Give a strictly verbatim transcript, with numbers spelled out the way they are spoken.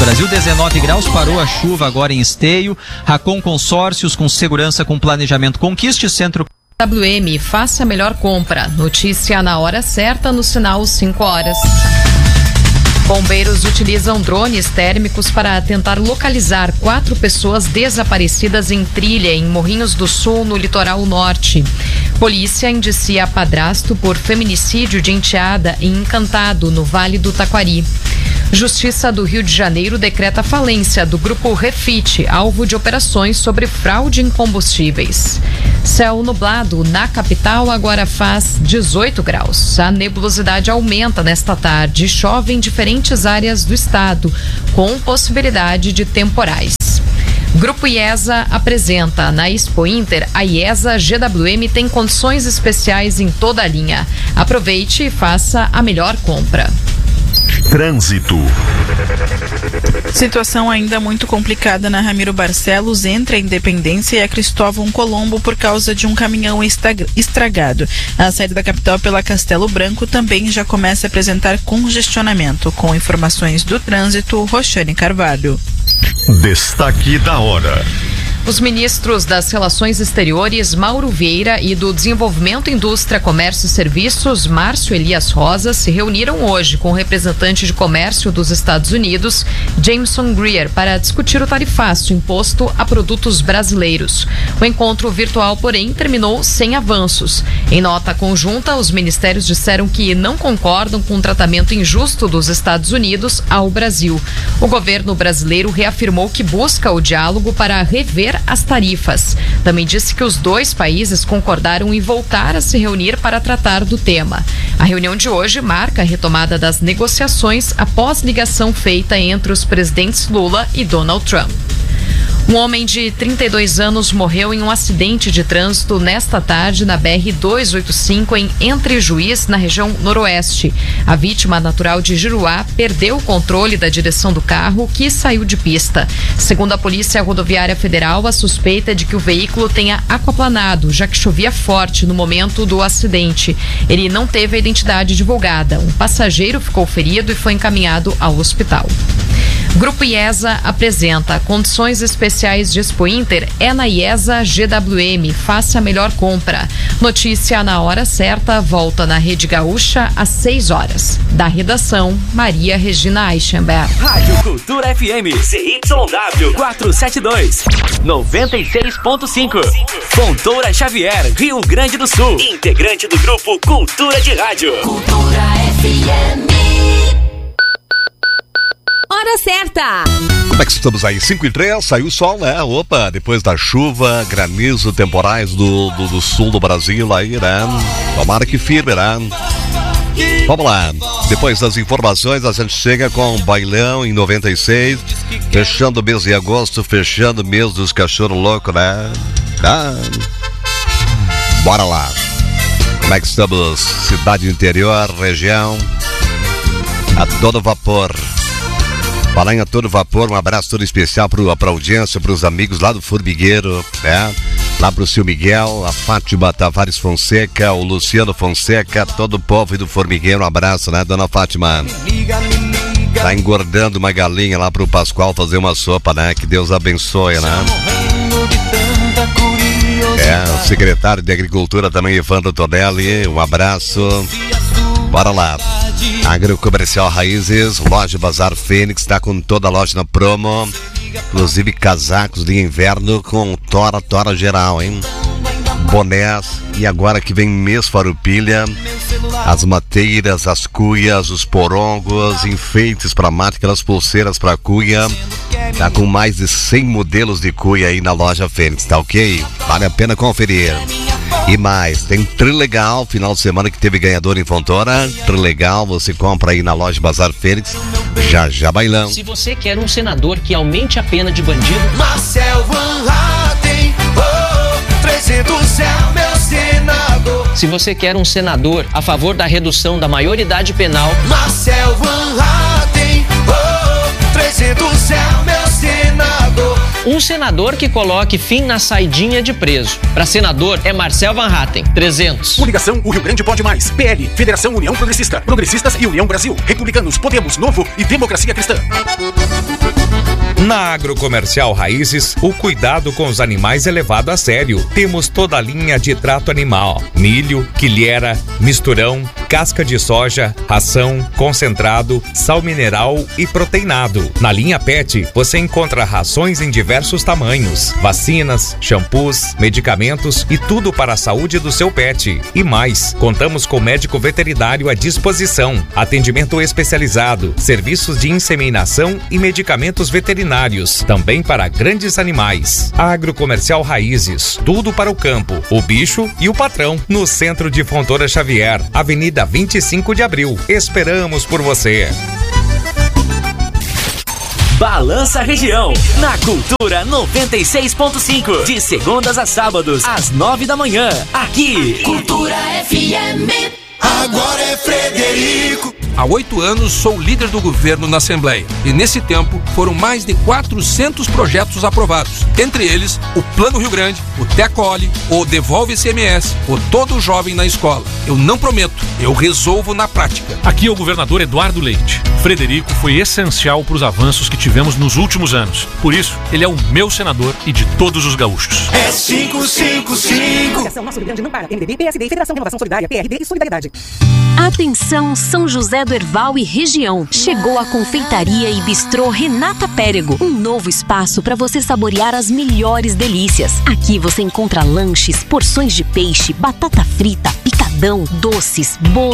Brasil, dezenove graus, parou a chuva agora em Esteio. Racon Consórcios, com segurança, com planejamento. Conquiste Centro W M, faça a melhor compra. Notícia na hora certa, no sinal cinco horas. Bombeiros utilizam drones térmicos para tentar localizar quatro pessoas desaparecidas em trilha em Morrinhos do Sul, no litoral norte. Polícia indicia padrasto por feminicídio de enteada em Encantado, no Vale do Taquari. Justiça do Rio de Janeiro decreta falência do grupo Refit, alvo de operações sobre fraude em combustíveis. Céu nublado na capital, agora faz dezoito graus. A nebulosidade aumenta nesta tarde, chove em diferentes áreas do estado, com possibilidade de temporais. Grupo IESA apresenta na Expo Inter. A IESA G W M tem condições especiais em toda a linha. Aproveite e faça a melhor compra. Trânsito. Situação ainda muito complicada na Ramiro Barcelos, entre a Independência e a Cristóvão Colombo, por causa de um caminhão estragado. A saída da capital pela Castelo Branco também já começa a apresentar congestionamento. Com informações do trânsito, Roxane Carvalho. Destaque da hora. Os ministros das Relações Exteriores, Mauro Vieira, e do Desenvolvimento, Indústria, Comércio e Serviços, Márcio Elias Rosa, se reuniram hoje com o representante de comércio dos Estados Unidos, Jameson Greer, para discutir o tarifaço imposto a produtos brasileiros. O encontro virtual, porém, terminou sem avanços. Em nota conjunta, os ministérios disseram que não concordam com o tratamento injusto dos Estados Unidos ao Brasil. O governo brasileiro reafirmou que busca o diálogo para rever as tarifas. Também disse que os dois países concordaram em voltar a se reunir para tratar do tema. A reunião de hoje marca a retomada das negociações após ligação feita entre os presidentes Lula e Donald Trump. Um homem de trinta e dois anos morreu em um acidente de trânsito nesta tarde na B R duzentos e oitenta e cinco em Entre Juiz, na região noroeste. A vítima, natural de Juruá, perdeu o controle da direção do carro, que saiu de pista. Segundo a Polícia Rodoviária Federal, a suspeita é de que o veículo tenha aquaplanado, já que chovia forte no momento do acidente. Ele não teve a identidade divulgada. Um passageiro ficou ferido e foi encaminhado ao hospital. Grupo IESA apresenta condições especiais de Expo Inter. É na IESA G W M. Faça a melhor compra. Notícia na hora certa, volta na Rede Gaúcha às seis horas. Da redação, Maria Regina Eichenberg. Rádio Cultura F M, C Y W quatrocentos e setenta e dois, noventa e seis ponto cinco. Fontoura Xavier, Rio Grande do Sul. Integrante do grupo Cultura de Rádio. Cultura F M. Hora certa! Como é que estamos aí? cinco e três, saiu o sol, né? Opa, depois da chuva, granizo, temporais do, do, do sul do Brasil aí, né? Tomara que firme, né? Vamos lá, depois das informações a gente chega com Bailão em noventa e seis, fechando o mês de agosto, fechando o mês dos cachorros loucos, né? Tá? Bora lá! Como é que estamos? Cidade interior, região, a todo vapor. Falar em a todo vapor, um abraço todo especial para a audiência, para os amigos lá do Formigueiro, né? Lá para o Seu Miguel, a Fátima Tavares Fonseca, o Luciano Fonseca, todo o povo do Formigueiro, um abraço, né, dona Fátima? Tá engordando uma galinha lá para o Pascoal fazer uma sopa, né? Que Deus abençoe, né? É, o secretário de Agricultura também, Evandro Tonelli, um abraço. Bora lá. Agrocomercial Raízes, loja Bazar Fênix, tá com toda a loja na promo, inclusive casacos de inverno com tora, tora geral, hein? Bonés, e agora que vem mês farupilha, as mateiras, as cuias, os porongos, enfeites para mate, aquelas pulseiras para cuia, tá com mais de cem modelos de cuia aí na loja Fênix, tá ok? Vale a pena conferir. E mais, tem Trilegal, final de semana que teve ganhador em Fontoura. Trilegal, você compra aí na loja Bazar Fênix. Já, já bailão. Se você quer um senador que aumente a pena de bandido, Marcel Van Hatten, oh, trezentos é o meu senador. Se você quer um senador a favor da redução da maioridade penal, Marcel Van Hatten, oh, trezentos é o meu senador. Um senador que coloque fim na saidinha de preso. Para senador é Marcel Van Hatten, trezentos. Coligação O Rio Grande Pode Mais. P L, Federação União Progressista. Progressistas e União Brasil. Republicanos, Podemos, Novo e Democracia Cristã. Na Agrocomercial Raízes, o cuidado com os animais é levado a sério. Temos toda a linha de trato animal: milho, quilhera, misturão, casca de soja, ração, concentrado, sal mineral e proteinado. Na linha Pet, você encontra rações em diversos tamanhos, vacinas, shampoos, medicamentos e tudo para a saúde do seu pet. E mais, contamos com médico veterinário à disposição, atendimento especializado, serviços de inseminação e medicamentos veterinários, também para grandes animais. Agrocomercial Raízes, tudo para o campo, o bicho e o patrão. No centro de Fontoura Xavier, Avenida vinte e cinco de abril. Esperamos por você. Balança Região, na Cultura noventa e seis ponto cinco, de segundas a sábados, às nove da manhã, aqui. Cultura F M. Agora é Frederico. Há oito anos sou líder do governo na Assembleia e nesse tempo foram mais de quatrocentos projetos aprovados. Entre eles, o Plano Rio Grande, o Tecole, o Devolve I C M S, o Todo Jovem na Escola. Eu não prometo, eu resolvo na prática. Aqui é o governador Eduardo Leite. Frederico foi essencial para os avanços que tivemos nos últimos anos. Por isso, ele é o meu senador e de todos os gaúchos. É cinco cinco cinco. Associação Nosso Rio Grande não para. M D B, P S D, Federação Renovação Solidária, P R D e Solidariedade. Atenção, São José do Herval e região. Chegou a confeitaria e bistrô Renata Pérego. Um novo espaço para você saborear as melhores delícias. Aqui você encontra lanches, porções de peixe, batata frita, picadão, doces, bolos.